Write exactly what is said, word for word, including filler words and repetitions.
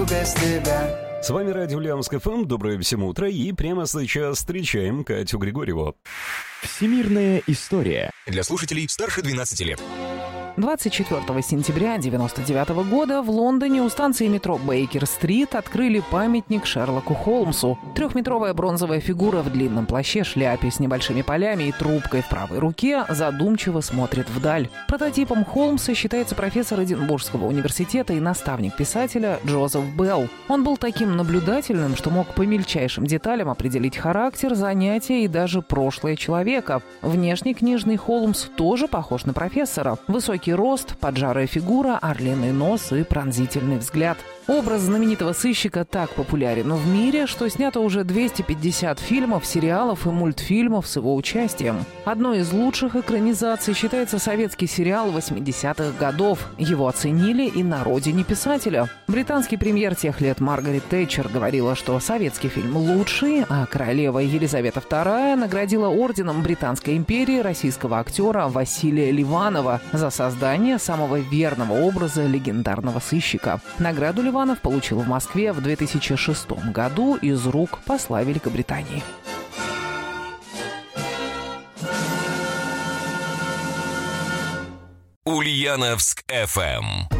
без тебя. С вами радио Ульяновск эф эм. Доброе всем утро. И прямо сейчас встречаем Катю Григорьеву. Всемирная история. Для слушателей старше двенадцати лет. двадцать четвёртого сентября девяносто девятого года в Лондоне у станции метро Бейкер-стрит открыли памятник Шерлоку Холмсу. Трехметровая бронзовая фигура в длинном плаще, шляпе с небольшими полями и трубкой в правой руке задумчиво смотрит вдаль. Прототипом Холмса считается профессор Эдинбургского университета и наставник писателя Джозеф Белл. Он был таким наблюдательным, что мог по мельчайшим деталям определить характер, занятия и даже прошлое человека. Внешне книжный Холмс тоже похож на профессора. Высокий рост, поджарая фигура, орлиный нос и пронзительный взгляд. Образ знаменитого сыщика так популярен в мире, что снято уже двести пятьдесят фильмов, сериалов и мультфильмов с его участием. Одной из лучших экранизаций считается советский сериал восьмидесятых годов. Его оценили и на родине писателя. Британский премьер тех лет Маргарет Тэтчер говорила, что советский фильм лучший, а королева Елизавета вторая наградила орденом Британской империи российского актера Василия Ливанова за создание самого верного образа легендарного сыщика. Награду Ливанов получил в Москве в две тысячи шестом году из рук посла Великобритании. Ульяновск эф эм.